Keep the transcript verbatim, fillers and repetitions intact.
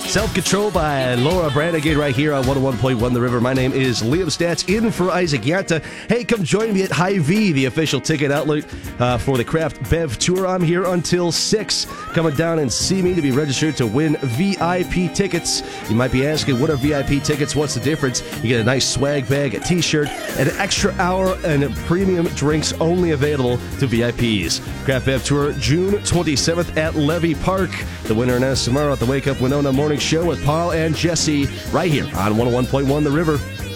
Self-Control by Laura Branigan right here on one oh one point one The River. My name is Liam Stats, in for Isaac Yanta. Hey, come join me at Hy-Vee, the official ticket outlet uh, for the Craft Bev Tour. I'm here until six. Coming down and see me to be registered to win V I P tickets. You might be asking, what are V I P tickets? What's the difference? You get a nice swag bag, a t-shirt, an extra hour, and premium drinks only available to V I Ps. Craft Bev Tour, June twenty-seventh at Levy Park. The winner announced tomorrow at the Wake Up Winona Morning Show with Paul and Jesse right here on one oh one point one The River.